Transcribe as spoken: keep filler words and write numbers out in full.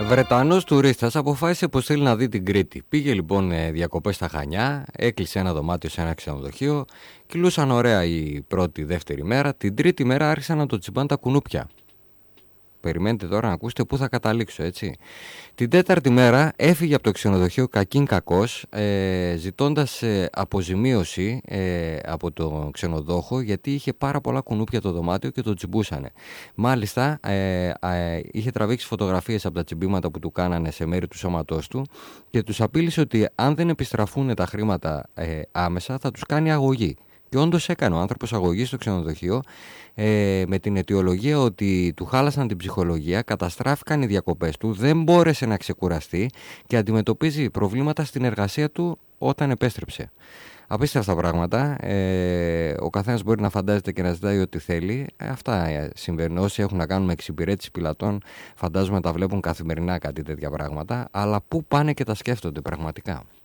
Βρετανός τουρίστας αποφάσισε πως θέλει να δει την Κρήτη. Πήγε λοιπόν διακοπές στα Χανιά, έκλεισε ένα δωμάτιο σε ένα ξενοδοχείο, κυλούσαν ωραία η πρώτη, δεύτερη μέρα. Την τρίτη μέρα άρχισαν να το τσιμπάνε τα κουνούπια. Περιμένετε τώρα να ακούσετε πού θα καταλήξω, έτσι. Την τέταρτη μέρα έφυγε από το ξενοδοχείο κακήν κακός, ε, ζητώντας ε, αποζημίωση ε, από το ξενοδόχο, γιατί είχε πάρα πολλά κουνούπια το δωμάτιο και το τσιμπούσανε. Μάλιστα ε, ε, είχε τραβήξει φωτογραφίες από τα τσιμπήματα που του κάνανε σε μέρη του σώματός του και τους απείλησε ότι αν δεν επιστραφούν τα χρήματα ε, άμεσα θα τους κάνει αγωγή. Και όντως έκανε ο άνθρωπος αγωγή στο ξενοδοχείο ε, με την αιτιολογία ότι του χάλασαν την ψυχολογία, καταστράφηκαν οι διακοπές του, δεν μπόρεσε να ξεκουραστεί και αντιμετωπίζει προβλήματα στην εργασία του όταν επέστρεψε. Απίστευτα πράγματα. Ε, ο καθένας μπορεί να φαντάζεται και να ζητάει ό,τι θέλει. Ε, αυτά συμβαίνουν. Όσοι έχουν να κάνουν με εξυπηρέτηση πιλατών, φαντάζομαι τα βλέπουν καθημερινά κάτι τέτοια πράγματα. Αλλά πού πάνε και τα σκέφτονται πραγματικά.